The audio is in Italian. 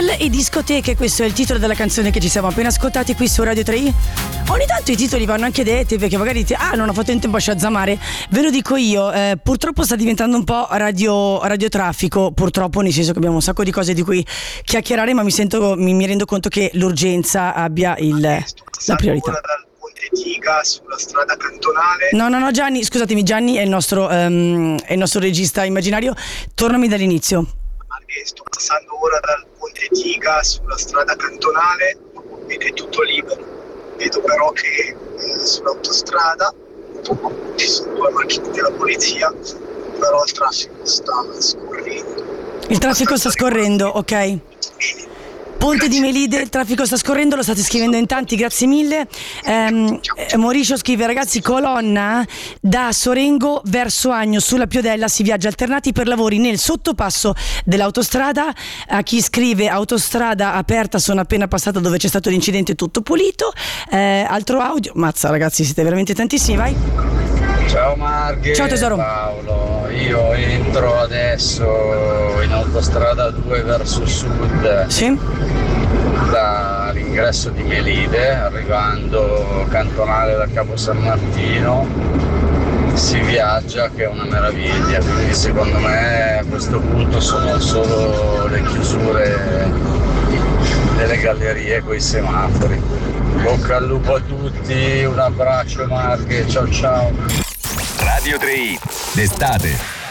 Hotel e discoteche, questo è il titolo della canzone che ci siamo appena ascoltati qui su Radio 3. Ogni tanto i titoli vanno anche detti, perché magari dite non ho fatto in tempo a shazzamare. Ve lo dico io, purtroppo sta diventando un po' radiotraffico, purtroppo, nel senso che abbiamo un sacco di cose di cui chiacchierare, ma mi rendo conto che l'urgenza abbia la priorità. Dal Ponte Tiga sulla strada cantonale. No, Gianni, scusatemi, Gianni è il nostro regista immaginario. Tornami dall'inizio. Sto passando ora dal Ponte Tiga sulla strada cantonale ed è tutto libero. Vedo però che sull'autostrada ci sono 2 macchine della polizia, però il traffico sta scorrendo. Il traffico sta scorrendo, ok. Ponte di Melide, il traffico sta scorrendo, lo state scrivendo in tanti, grazie mille. Mauricio scrive: ragazzi, colonna da Sorengo verso Agno sulla Piodella, si viaggia alternati per lavori nel sottopasso dell'autostrada. A chi scrive: autostrada aperta, sono appena passata dove c'è stato l'incidente, tutto pulito. Altro audio, mazza ragazzi, siete veramente tantissimi, vai. Ciao Marghe, ciao tesoro. Paolo, io entro adesso in autostrada 2 verso sud, sì, dall'ingresso di Melide, arrivando cantonale da Capo San Martino, si viaggia che è una meraviglia, quindi secondo me a questo punto sono solo le chiusure delle gallerie coi semafori. Bocca al lupo a tutti, un abbraccio Marghe, ciao ciao. Radio 3 d'estate.